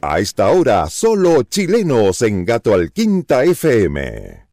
A esta hora, solo chilenos en Gato al Quinta FM.